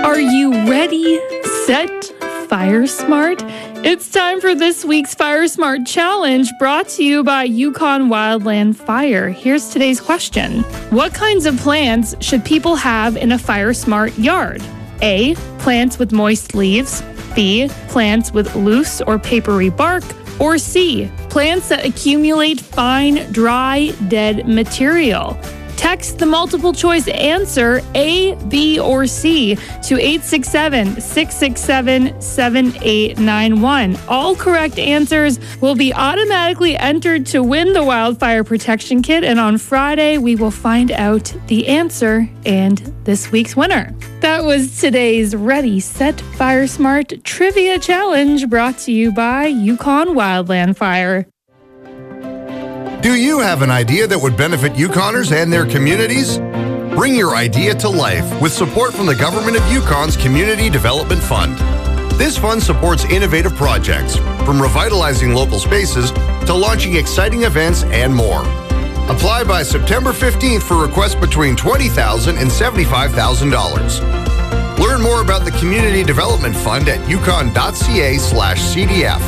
Are you ready, set, fire smart? It's time for this week's Fire Smart Challenge, brought to you by Yukon Wildland Fire. Here's today's question. What kinds of plants should people have in a fire smart yard? A, plants with moist leaves. B, plants with loose or papery bark. Or C, plants that accumulate fine, dry, dead material. Text the multiple choice answer A, B, or C to 867-667-7891. All correct answers will be automatically entered to win the Wildfire Protection Kit, and on Friday we will find out the answer and this week's winner. That was today's Ready, Set, Fire Smart Trivia Challenge, brought to you by Yukon Wildland Fire. Do you have an idea that would benefit Yukoners and their communities? Bring your idea to life with support from the Government of Yukon's Community Development Fund. This fund supports innovative projects, from revitalizing local spaces to launching exciting events and more. Apply by September 15th for requests between $20,000 and $75,000. Learn more about the Community Development Fund at yukon.ca/CDF.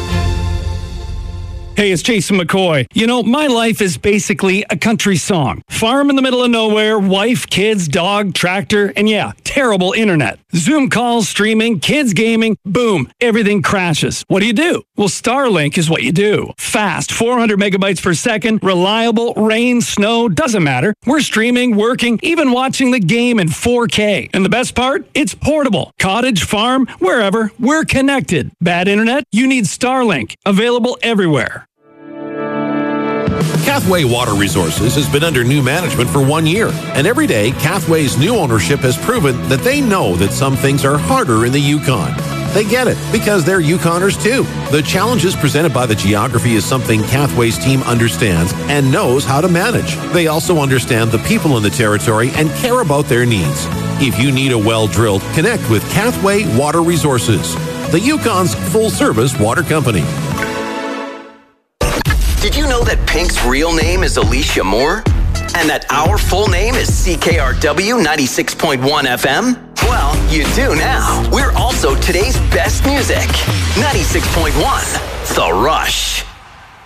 Hey, it's Jason McCoy. You know, my life is basically a country song. Farm in the middle of nowhere, wife, kids, dog, tractor, and yeah, terrible internet. Zoom calls, streaming, kids gaming, boom, everything crashes. What do? Well, Starlink is what you do. Fast, 400 megabytes per second, reliable, rain, snow, doesn't matter. We're streaming, working, even watching the game in 4K. And the best part? It's portable. Cottage, farm, wherever, we're connected. Bad internet? You need Starlink. Available everywhere. Cathway Water Resources has been under new management for 1 year, and every day, Cathway's new ownership has proven that they know that some things are harder in the Yukon. They get it, because they're Yukoners too. The challenges presented by the geography is something Cathway's team understands and knows how to manage. They also understand the people in the territory and care about their needs. If you need a well drilled, connect with Cathway Water Resources, the Yukon's full-service water company. Did you know that Pink's real name is Alicia Moore? And that our full name is CKRW 96.1 FM? Well, you do now. We're also today's best music. 96.1, The Rush.